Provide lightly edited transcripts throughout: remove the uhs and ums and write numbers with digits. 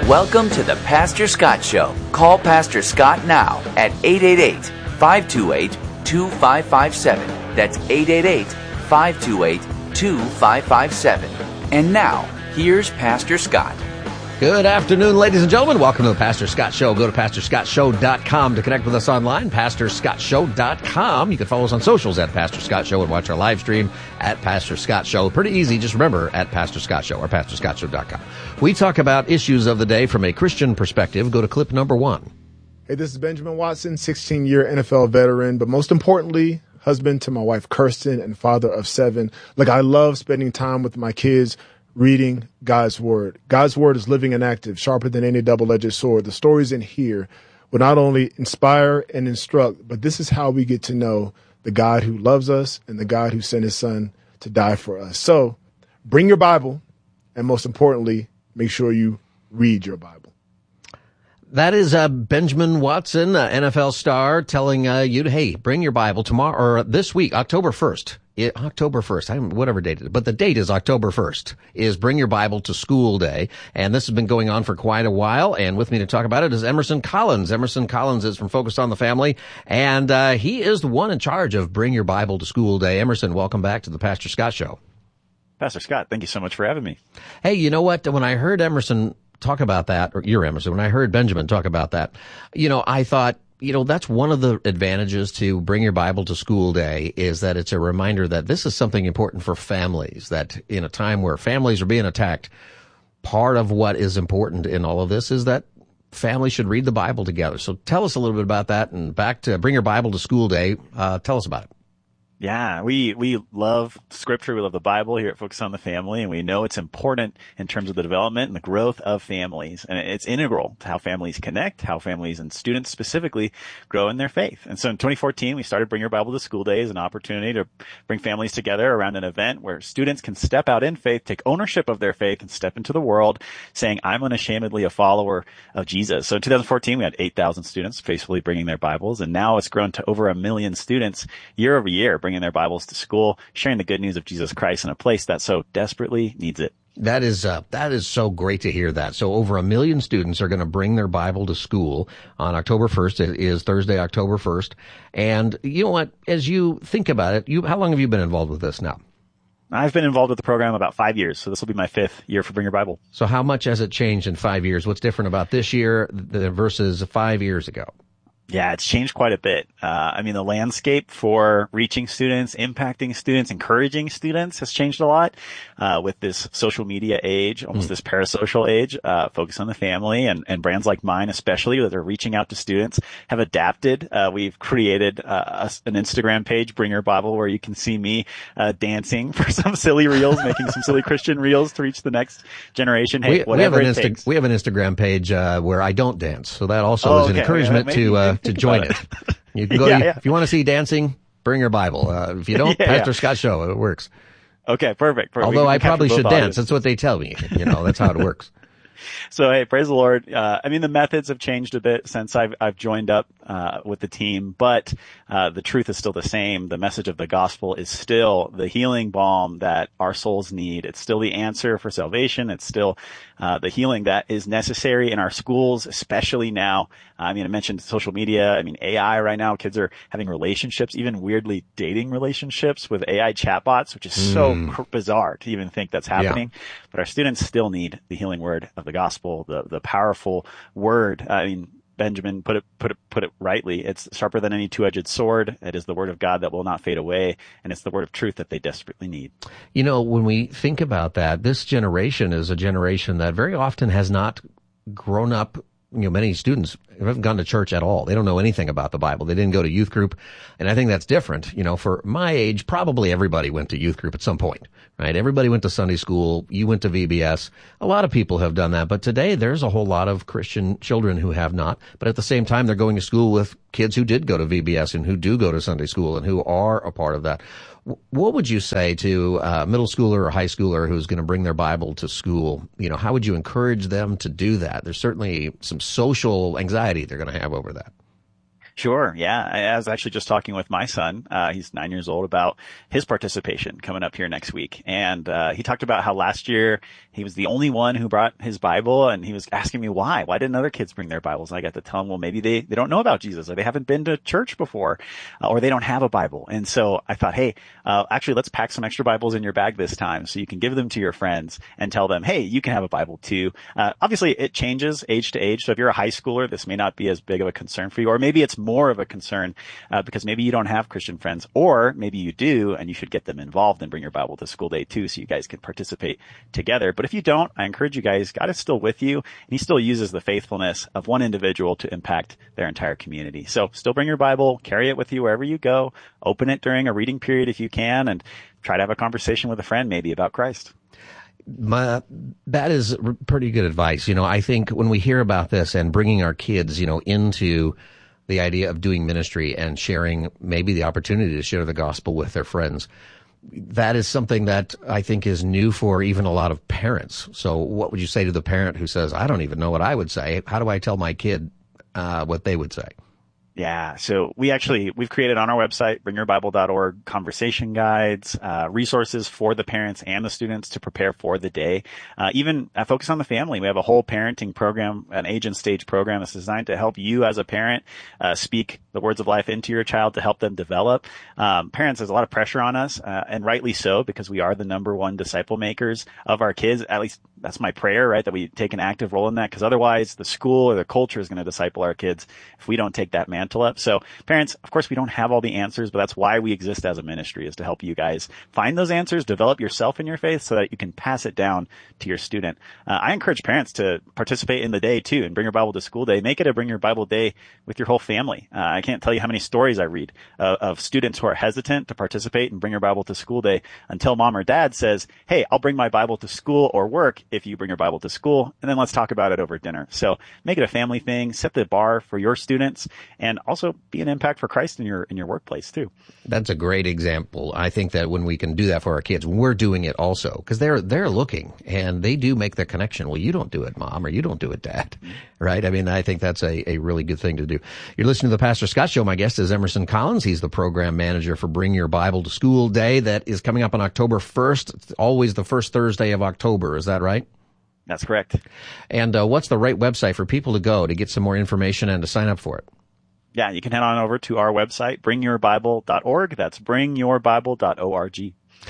Welcome to the Pastor Scott Show. Call Pastor Scott now at 888-528-2557. That's 888-528-2557. And now, here's Pastor Scott. Good afternoon, ladies and gentlemen. Welcome to the Pastor Scott Show. Go to PastorScottShow.com to connect with us online, PastorScottShow.com. You can follow us on socials at Pastor Scott Show and watch our live stream at Pastor Scott Show. Pretty easy. Just remember at Pastor Scott Show or PastorScottShow.com. We talk about issues of the day from a Christian perspective. Go to clip number 1. Hey, this is Benjamin Watson, 16-year NFL veteran, but most importantly, husband to my wife, Kirsten, and father of 7. Look, I love spending time with my kids reading God's Word. God's Word is living and active, sharper than any double-edged sword. The stories in here will not only inspire and instruct, but this is how we get to know the God who loves us and the God who sent his son to die for us. So bring your Bible, and most importantly, make sure you read your Bible. That is Benjamin Watson, NFL star, telling you, hey, bring your Bible tomorrow or this week, October 1st. October 1st, whatever date it is, but the date is October 1st, is Bring Your Bible to School Day. And this has been going on for quite a while. And with me to talk about it is Emerson Collins. Emerson Collins is from Focus on the Family, and he is the one in charge of Bring Your Bible to School Day. Emerson, welcome back to the Pastor Scott Show. Pastor Scott, thank you so much for having me. Hey, you know what? When I heard Emerson talk about that, or you're Emerson, when I heard Benjamin talk about that, I thought, that's one of the advantages to Bring Your Bible to School Day, is that it's a reminder that this is something important for families, that in a time where families are being attacked, part of what is important in all of this is that families should read the Bible together. So tell us a little bit about that, and back to Bring Your Bible to School Day. Tell us about it. Yeah, we love Scripture. We love the Bible here at Focus on the Family, and we know it's important in terms of the development and the growth of families. And it's integral to how families connect, how families and students specifically grow in their faith. And so in 2014, we started Bring Your Bible to School Day as an opportunity to bring families together around an event where students can step out in faith, take ownership of their faith, and step into the world saying, I'm unashamedly a follower of Jesus. So in 2014, we had 8,000 students faithfully bringing their Bibles, and now it's grown to over 1 million students year over year bringing their Bibles to school, sharing the good news of Jesus Christ in a place that so desperately needs it. That is so great to hear that. So over 1 million students are going to bring their Bible to school on October 1st. It is Thursday, October 1st. And you know what? As you think about it, how long have you been involved with this now? I've been involved with the program about 5 years, so this will be my 5th year for Bring Your Bible. So how much has it changed in 5 years? What's different about this year versus 5 years ago? Yeah, it's changed quite a bit. The landscape for reaching students, impacting students, encouraging students has changed a lot, with this social media age, almost this parasocial age, Focus on the Family and brands like mine, especially that are reaching out to students, have adapted. We've created, an Instagram page, Bring Your Bible, where you can see me, dancing for some silly reels, making some silly Christian reels to reach the next generation. Hey, whatever it takes. We have an Instagram page, where I don't dance. So that also is an encouragement to join it. You can go if you want to see dancing, Bring Your Bible. If you don't, Pastor Scott Show, it works. Okay, perfect. Although I probably should dance. That's what they tell me. That's how it works. So, hey, praise the Lord. The methods have changed a bit since I've joined up, with the team, but, the truth is still the same. The message of the gospel is still the healing balm that our souls need. It's still the answer for salvation. It's still, the healing that is necessary in our schools, especially now. I mentioned social media. AI right now, kids are having relationships, even weirdly dating relationships with AI chatbots, which is so bizarre to even think that's happening. Yeah. But our students still need the healing word of the gospel, the powerful word. Benjamin put it rightly. It's sharper than any two-edged sword. It is the word of God that will not fade away, and it's the word of truth that they desperately need. When we think about that, this generation is a generation that very often has not grown up. Many students haven't gone to church at all. They don't know anything about the Bible. They didn't go to youth group. And I think that's different. For my age, probably everybody went to youth group at some point, right? Everybody went to Sunday school. You went to VBS. A lot of people have done that. But today there's a whole lot of Christian children who have not. But at the same time, they're going to school with kids who did go to VBS and who do go to Sunday school and who are a part of that. What would you say to a middle schooler or high schooler who's going to bring their Bible to school? How would you encourage them to do that? There's certainly some social anxiety they're going to have over that. Sure. Yeah. I was actually just talking with my son. He's 9 years old about his participation coming up here next week. And, he talked about how last year he was the only one who brought his Bible, and he was asking me why. Why didn't other kids bring their Bibles? And I got to tell him, well, maybe they don't know about Jesus, or they haven't been to church before, or they don't have a Bible. And so I thought, hey, actually let's pack some extra Bibles in your bag this time so you can give them to your friends and tell them, hey, you can have a Bible too. Obviously it changes age to age. So if you're a high schooler, this may not be as big of a concern for you, or maybe it's more of a concern because maybe you don't have Christian friends, or maybe you do, and you should get them involved and bring your Bible to school day too, so you guys can participate together. But if you don't, I encourage you guys, God is still with you, and he still uses the faithfulness of one individual to impact their entire community. So still bring your Bible, carry it with you wherever you go, open it during a reading period if you can, and try to have a conversation with a friend maybe about Christ. That is pretty good advice. I think when we hear about this and bringing our kids, into the idea of doing ministry and sharing maybe the opportunity to share the gospel with their friends, that is something that I think is new for even a lot of parents. So what would you say to the parent who says, I don't even know what I would say? How do I tell my kid what they would say? Yeah. So we've created on our website, bringyourbible.org, conversation guides, resources for the parents and the students to prepare for the day. Even focus on the family. We have a whole parenting program, an age and stage program that's designed to help you as a parent, speak the words of life into your child to help them develop. Parents, there's a lot of pressure on us, and rightly so, because we are the number one disciple makers of our kids. At least that's my prayer, right? That we take an active role in that, because otherwise the school or the culture is going to disciple our kids if we don't take that mantle up. So parents, of course, we don't have all the answers, but that's why we exist as a ministry, is to help you guys find those answers, develop yourself in your faith so that you can pass it down to your student. I encourage parents to participate in the day too, and bring your Bible to school day. Make it a bring your Bible day with your whole family. I can't tell you how many stories I read of students who are hesitant to participate and bring your Bible to school day until mom or dad says, hey, I'll bring my Bible to school or work if you bring your Bible to school, and then let's talk about it over dinner. So make it a family thing, set the bar for your students, and also be an impact for Christ in your workplace too. That's a great example. I think that when we can do that for our kids, when we're doing it also, because they're looking and they do make the connection. Well, you don't do it, mom, or you don't do it, dad. Right? I mean, I think that's a really good thing to do. You're listening to the Pastor Scott Show. My guest is Emerson Collins. He's the program manager for Bring Your Bible to School Day that is coming up on October 1st. It's always the first Thursday of October. Is that right? That's correct. And what's the right website for people to go to get some more information and to sign up for it? Yeah, you can head on over to our website, bringyourbible.org. That's bringyourbible.org.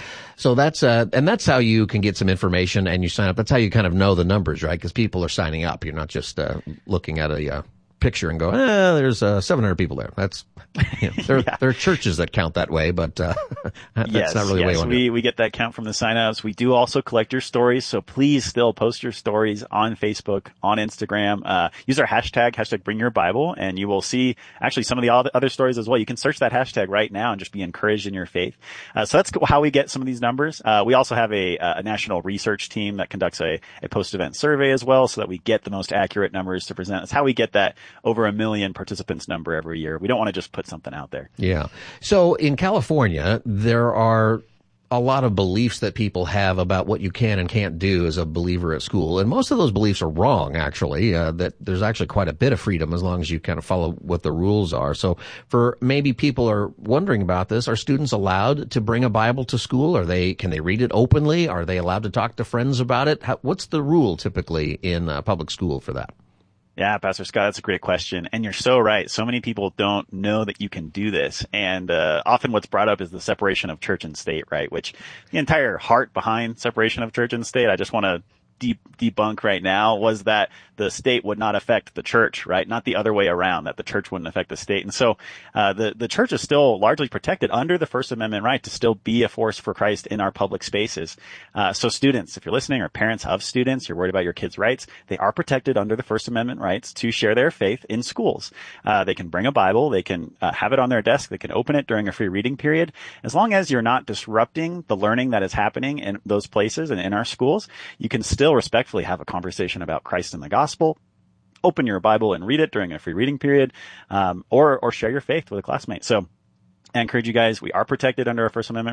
So that's how you can get some information and you sign up. That's how you kind of know the numbers, right? Because people are signing up. You're not just looking at a picture and go, there's 700 people there. That's there are churches that count that way, but that's not really the way you want to do it. We get that count from the signups. We do also collect your stories, so please still post your stories on Facebook, on Instagram. Use our hashtag #BringYourBible, and you will see actually some of the other stories as well. You can search that hashtag right now and just be encouraged in your faith. So that's how we get some of these numbers. We also have a national research team that conducts a post-event survey as well, so that we get the most accurate numbers to present. That's how we get that over 1 million participants number every year. We don't want to just put something out there. Yeah. So in California, there are a lot of beliefs that people have about what you can and can't do as a believer at school. And most of those beliefs are wrong, actually, that there's actually quite a bit of freedom as long as you kind of follow what the rules are. So for maybe people are wondering about this, are students allowed to bring a Bible to school? Can they read it openly? Are they allowed to talk to friends about it? What's the rule typically in public school for that? Yeah, Pastor Scott, that's a great question. And you're so right. So many people don't know that you can do this. And often what's brought up is the separation of church and state, right? Which the entire heart behind separation of church and state, I just want to debunk right now, was that the state would not affect the church, right? Not the other way around, that the church wouldn't affect the state. And so the church is still largely protected under the First Amendment right to still be a force for Christ in our public spaces. So students, if you're listening, or parents of students, you're worried about your kids' rights, they are protected under the First Amendment rights to share their faith in schools. They can bring a Bible, they can have it on their desk, they can open it during a free reading period. As long as you're not disrupting the learning that is happening in those places and in our schools, you can still respectfully have a conversation about Christ and the gospel. Open your Bible and read it during a free reading period, or share your faith with a classmate. So I encourage you guys, we are protected under our First Amendment right.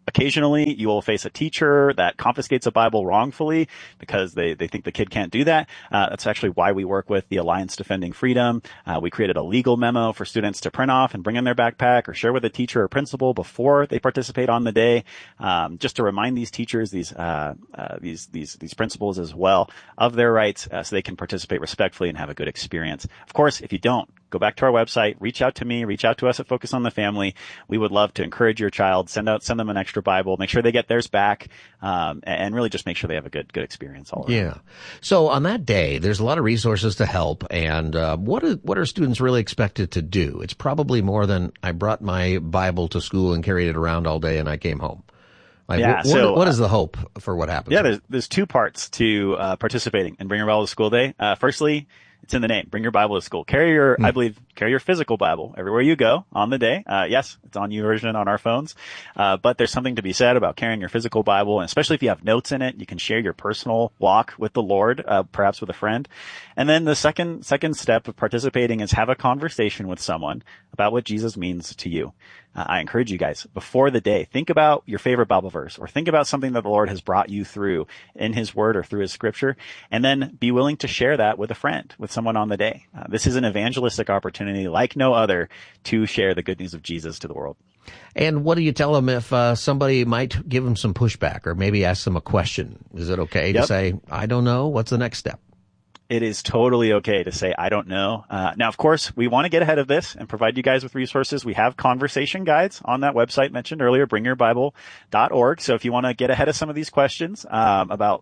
occasionally you will face a teacher that confiscates a Bible wrongfully because they think the kid can't do that. That's actually why we work with the Alliance Defending Freedom. We created a legal memo for students to print off and bring in their backpack or share with a teacher or principal before they participate on the day, just to remind these teachers, these principals as well, of their rights, so they can participate respectfully and have a good experience. Of course, if you don't, go back to our website, reach out to me, reach out to us at Focus on the Family. We would love to encourage your child, send them an extra Bible, make sure they get theirs back, and really just make sure they have a good experience all around. Yeah. So on that day, there's a lot of resources to help, and what are students really expected to do? It's probably more than I brought my Bible to school and carried it around all day and I came home. Like, what is the hope for what happens? Yeah, there's two parts to participating in Bring Your Bible to School Day. Firstly, it's in the name. Bring your Bible to school. Carry your physical Bible everywhere you go on the day. Yes, it's on YouVersion on our phones. But there's something to be said about carrying your physical Bible, and especially if you have notes in it, you can share your personal walk with the Lord, perhaps with a friend. And then the second step of participating is have a conversation with someone about what Jesus means to you. I encourage you guys, before the day, think about your favorite Bible verse, or think about something that the Lord has brought you through in His Word or through His Scripture, and then be willing to share that with a friend, with someone on the day. This is an evangelistic opportunity like no other to share the good news of Jesus to the world. And what do you tell them if somebody might give them some pushback or maybe ask them a question? Is it okay to say, I don't know, what's the next step? It is totally okay to say, I don't know. Now, of course, we want to get ahead of this and provide you guys with resources. We have conversation guides on that website mentioned earlier, bringyourbible.org. So if you want to get ahead of some of these questions, about,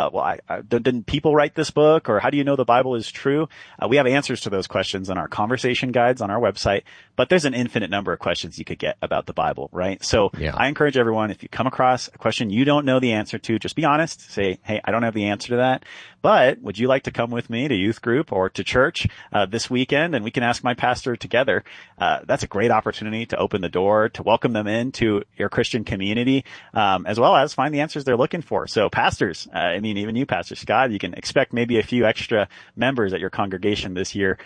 didn't people write this book, or how do you know the Bible is true? We have answers to those questions in our conversation guides on our website, but there's an infinite number of questions you could get about the Bible, right? So I encourage everyone, if you come across a question you don't know the answer to, just be honest. Say, hey, I don't have the answer to that, but would you like to come with me to youth group or to church this weekend, and we can ask my pastor together? That's a great opportunity to open the door, to welcome them into your Christian community, as well as find the answers they're looking for. So pastors, even you, Pastor Scott, you can expect maybe a few extra members at your congregation this year,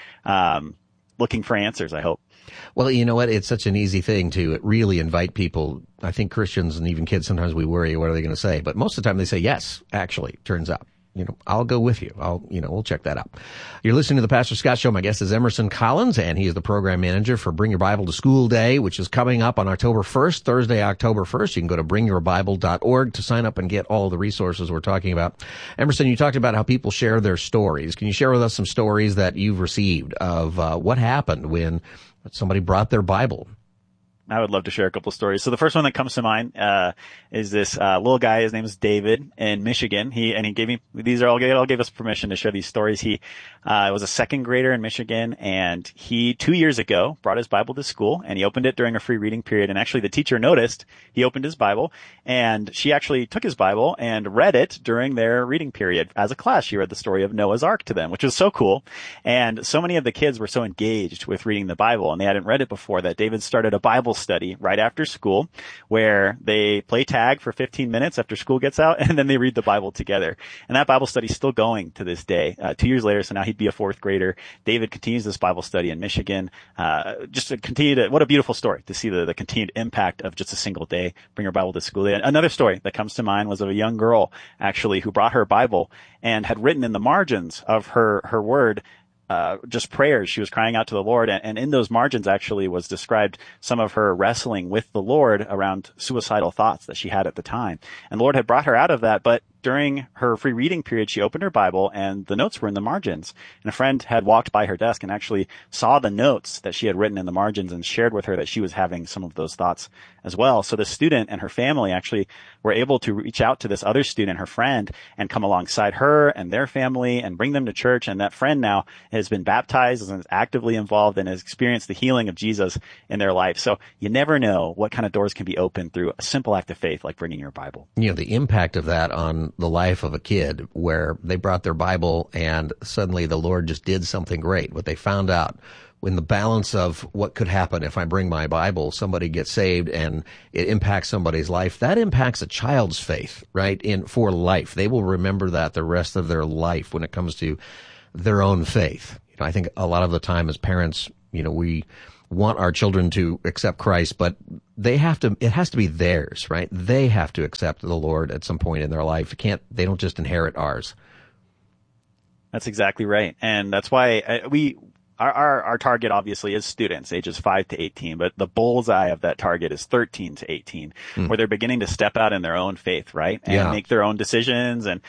looking for answers, I hope. Well, you know what? It's such an easy thing to really invite people. I think Christians and even kids, sometimes we worry, what are they going to say? But most of the time they say yes, actually, turns out. I'll go with you. We'll check that out. You're listening to the Pastor Scott Show. My guest is Emerson Collins, and he is the program manager for Bring Your Bible to School Day, which is coming up on October 1st, Thursday, October 1st. You can go to bringyourbible.org to sign up and get all the resources we're talking about. Emerson, you talked about how people share their stories. Can you share with us some stories that you've received of what happened when somebody brought their Bible? I would love to share a couple of stories. So the first one that comes to mind is this little guy. His name is David in Michigan. He gave me all gave us permission to share these stories. He was a second grader in Michigan, and he 2 years ago brought his Bible to school, and he opened it during a free reading period. And actually, the teacher noticed he opened his Bible, and she actually took his Bible and read it during their reading period as a class. She read the story of Noah's Ark to them, which was so cool. And so many of the kids were so engaged with reading the Bible, and they hadn't read it before, that David started a Bible study right after school where they play tag for 15 minutes after school gets out, and then they read the Bible together. And that Bible study is still going to this day. 2 years later, so now he'd be a fourth grader. David continues this Bible study in Michigan. Just to continue to, what a beautiful story to see the continued impact of just a single day. Bring Your Bible to School Day. Another story that comes to mind was of a young girl, actually, who brought her Bible and had written in the margins of her word just prayers. She was crying out to the Lord, and in those margins actually was described some of her wrestling with the Lord around suicidal thoughts that she had at the time. And the Lord had brought her out of that, but during her free reading period, she opened her Bible and the notes were in the margins. And a friend had walked by her desk and actually saw the notes that she had written in the margins and shared with her that she was having some of those thoughts as well. So the student and her family actually were able to reach out to this other student, her friend, and come alongside her and their family and bring them to church. And that friend now has been baptized and is actively involved and has experienced the healing of Jesus in their life. So you never know what kind of doors can be opened through a simple act of faith like bringing your Bible. The impact of that on the life of a kid, where they brought their Bible and suddenly the Lord just did something great. What they found out, when the balance of what could happen if I bring my Bible, somebody gets saved and it impacts somebody's life, that impacts a child's faith, right? For life. They will remember that the rest of their life when it comes to their own faith. I think a lot of the time as parents, we want our children to accept Christ, but it has to be theirs, right? They have to accept the Lord at some point in their life. They don't just inherit ours. That's exactly right. And that's why our target obviously is students ages 5 to 18, but the bullseye of that target is 13 to 18, where they're beginning to step out in their own faith, right? And make their own decisions and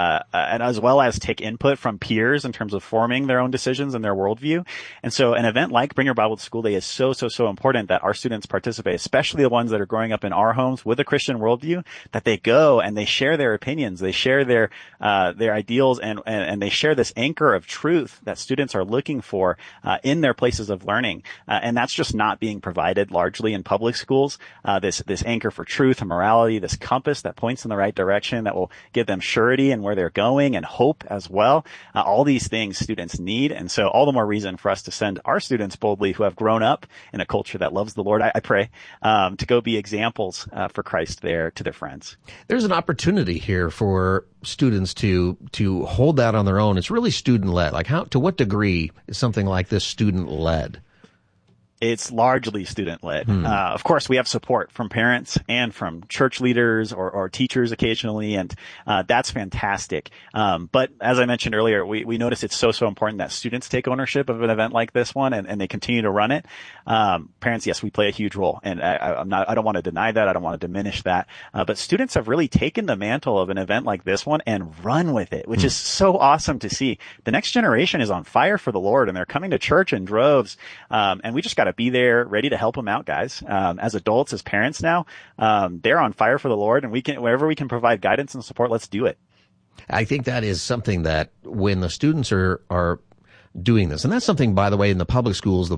as well as take input from peers in terms of forming their own decisions and their worldview. And so an event like Bring Your Bible to School Day is so important that our students participate, especially the ones that are growing up in our homes with a Christian worldview, that they go and they share their opinions, they share their ideals and they share this anchor of truth that students are looking for in their places of learning. And that's just not being provided largely in public schools. This anchor for truth and morality, this compass that points in the right direction that will give them surety in where they're going and hope as well. All these things students need. And so all the more reason for us to send our students boldly who have grown up in a culture that loves the Lord, I pray, to go be examples for Christ there to their friends. There's an opportunity here for students to hold that on their own. It's really student-led. Like to what degree is something like this student-led? It's largely student-led. Of course, we have support from parents and from church leaders or teachers occasionally, and that's fantastic. But as I mentioned earlier, we notice it's so important that students take ownership of an event like this one and they continue to run it. Parents, yes, we play a huge role, and I don't want to deny that. I don't want to diminish that. But students have really taken the mantle of an event like this one and run with it, which is so awesome to see. The next generation is on fire for the Lord, and they're coming to church in droves. And we just got to be there ready to help them out, guys. As adults, as parents now, they're on fire for the Lord, and wherever we can provide guidance and support, let's do it. I think that is something that when the students are doing this, and that's something, by the way, in the public schools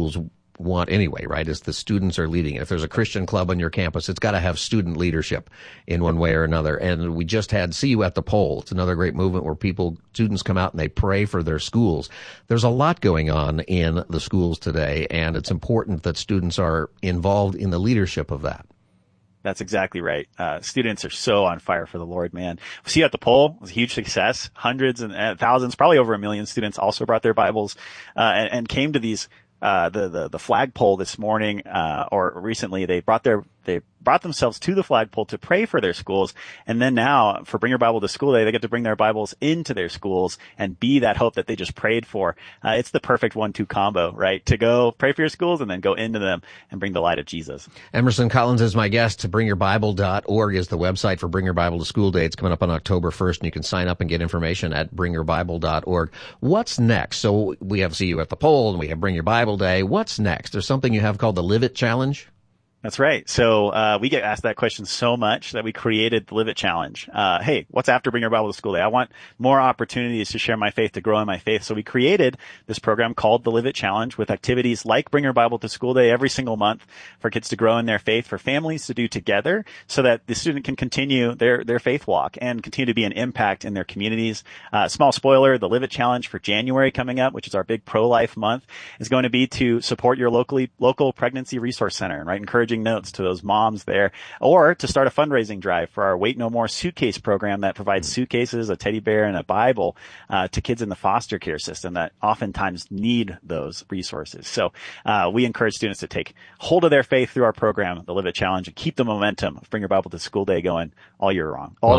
want anyway, right? Is the students are leading it. If there's a Christian club on your campus, it's got to have student leadership in one way or another. And we just had See You at the Pole. It's another great movement where students come out and they pray for their schools. There's a lot going on in the schools today, and it's important that students are involved in the leadership of that. That's exactly right. Students are so on fire for the Lord, man. See You at the Pole was a huge success. Hundreds and thousands, probably over 1 million students also brought their Bibles, and came to these the flagpole this morning, or recently they brought themselves to the flagpole to pray for their schools. And then now for Bring Your Bible to School Day, they get to bring their Bibles into their schools and be that hope that they just prayed for. It's the perfect 1-2 combo, right? To go pray for your schools and then go into them and bring the light of Jesus. Emerson Collins is my guest. BringYourBible.org is the website for Bring Your Bible to School Day. It's coming up on October 1st, and you can sign up and get information at BringYourBible.org. What's next? So we have See You at the Pole and we have Bring Your Bible Day. What's next? There's something you have called the Live It Challenge? That's right. So we get asked that question so much that we created the Live It Challenge. Hey, what's after Bring Your Bible to School Day? I want more opportunities to share my faith, to grow in my faith. So we created this program called the Live It Challenge with activities like Bring Your Bible to School Day every single month for kids to grow in their faith, for families to do together so that the student can continue their faith walk and continue to be an impact in their communities. Small spoiler, the Live It Challenge for January coming up, which is our big pro-life month, is going to be to support your local pregnancy resource center, right? Encouraging notes to those moms there, or to start a fundraising drive for our Wait No More suitcase program that provides suitcases, a teddy bear, and a Bible to kids in the foster care system that oftentimes need those resources. So we encourage students to take hold of their faith through our program, the Live It Challenge, and keep the momentum of Bring Your Bible to School Day going all year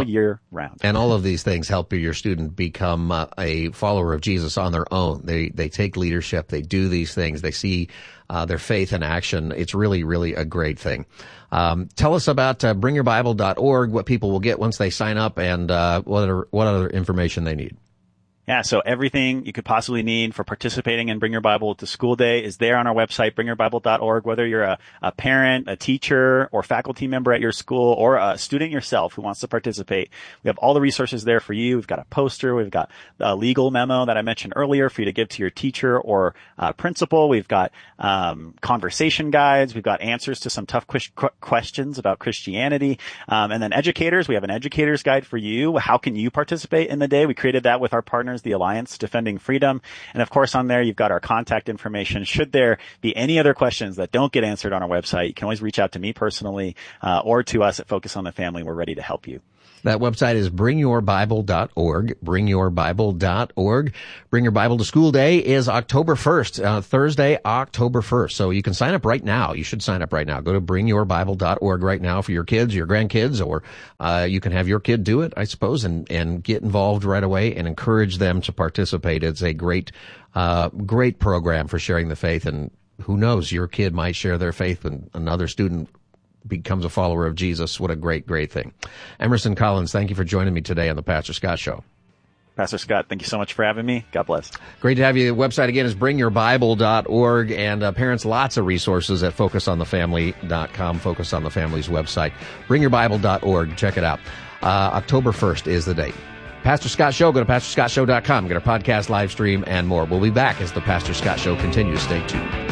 round. And all of these things help your student become a follower of Jesus on their own. They take leadership. They do these things. They see their faith in action. It's really, really a great thing. Tell us about BringYourBible.org, what people will get once they sign up, and what other information they need. Yeah, so everything you could possibly need for participating in Bring Your Bible to School Day is there on our website, BringYourBible.org. Whether you're a parent, a teacher, or faculty member at your school, or a student yourself who wants to participate, we have all the resources there for you. We've got a poster. We've got a legal memo that I mentioned earlier for you to give to your teacher or principal. We've got conversation guides. We've got answers to some tough questions about Christianity. And then educators, we have an educator's guide for you. How can you participate in the day? We created that with our partners, the Alliance Defending Freedom. And of course, on there, you've got our contact information. Should there be any other questions that don't get answered on our website, you can always reach out to me personally or to us at Focus on the Family. We're ready to help you. That website is bringyourbible.org, bringyourbible.org. Bring Your Bible to School Day is October 1st, Thursday, October 1st. So you can sign up right now. You should sign up right now. Go to bringyourbible.org right now for your kids, your grandkids, or you can have your kid do it, I suppose, and get involved right away and encourage them to participate. It's a great program for sharing the faith, and who knows, your kid might share their faith and another student becomes a follower of Jesus. What a great, great thing. Emerson Collins, thank you for joining me today on the Pastor Scott Show. Pastor Scott, thank you so much for having me. God bless. Great to have you. The website again is bringyourbible.org, and parents, lots of resources at focusonthefamily.com, Focus on the Family's website. Bringyourbible.org. Check it out. October 1st is the date. Pastor Scott Show. Go to pastorscottshow.com. Get our podcast, live stream, and more. We'll be back as the Pastor Scott Show continues. Stay tuned.